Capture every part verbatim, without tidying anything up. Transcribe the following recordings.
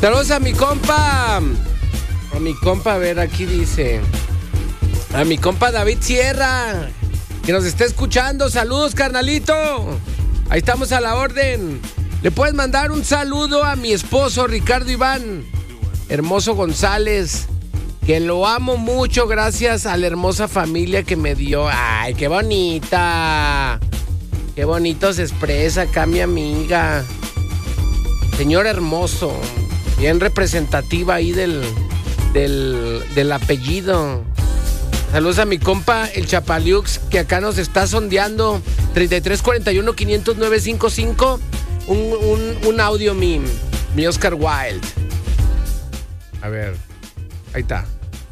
Saludos a mi compa. A mi compa, a ver, aquí dice. A mi compa David Sierra, que nos está escuchando. Saludos, carnalito. Ahí estamos a la orden. Le puedes mandar un saludo a mi esposo Ricardo Iván Hermoso González, que lo amo mucho gracias a la hermosa familia que me dio. Ay, qué bonita. Qué bonito se expresa acá mi amiga. Señor hermoso, bien representativa ahí del, del, del apellido. Saludos a mi compa el Chapaliux, que acá nos está sondeando. treinta y tres cuarenta y uno quinientos nueve cincuenta y cinco. Un, un, un audio mi, mi Oscar Wilde. A ver, ahí está.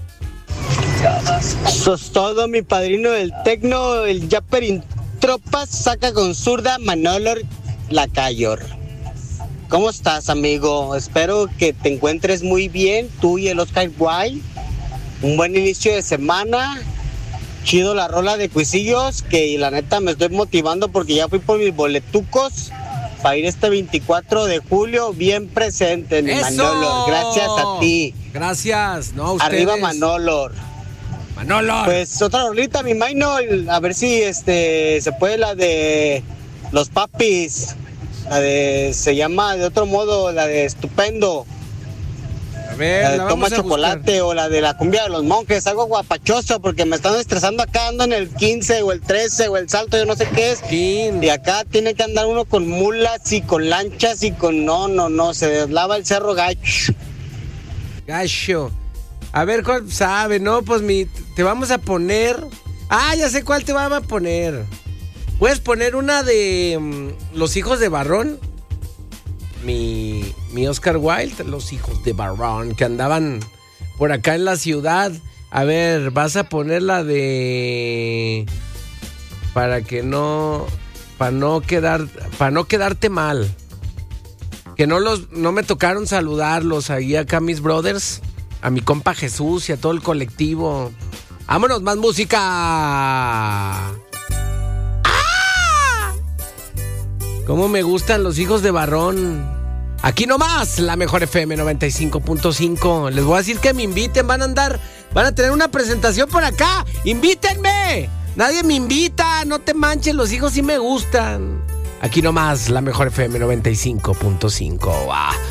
Eso es todo, mi padrino del tecno, el Japper Tropas, saca con zurda Manolo Lacayor. ¿Cómo estás, amigo? Espero que te encuentres muy bien, tú y el Oscar Wilde. Un buen inicio de semana. Chido la rola de Cuisillos, que la neta me estoy motivando porque ya fui por mis boletucos para ir este veinticuatro de julio bien presente, mi Manolo. Gracias a ti. Gracias, no a ustedes. Arriba Manolo. Manolo. Pues otra rolita, mi Maino, a ver si este se puede la de Los Papis. La de, se llama de otro modo, la de Estupendo. A ver, la de la Toma vamos a Chocolate buscar. O la de la Cumbia de los Monjes, algo guapachoso porque me están estresando acá, ando en el quince o el trece o el salto, yo no sé qué es. Quin. Y acá tiene que andar uno con mulas y con lanchas y con no, no, no, se deslava el cerro gacho. Gacho. A ver cuál sabe, ¿no? Pues mi, te vamos a poner. Ah, ya sé cuál te vamos a poner. ¿Puedes poner una de um, Los Hijos de Barrón? Mi, mi Oscar Wilde, Los Hijos de Barrón, que andaban por acá en la ciudad. A ver, vas a poner la de... Para que no... Para no quedar... Para no quedarte mal. Que no los... No me tocaron saludarlos ahí acá mis brothers. A mi compa Jesús y a todo el colectivo. ¡Vámonos, más música! Cómo me gustan Los Hijos de Barrón. Aquí nomás, la mejor F M noventa y cinco punto cinco. Les voy a decir que me inviten, van a andar, van a tener una presentación por acá. ¡Invítenme! Nadie me invita, no te manches, los hijos sí me gustan. Aquí nomás, la mejor F M noventa y cinco punto cinco. Ah.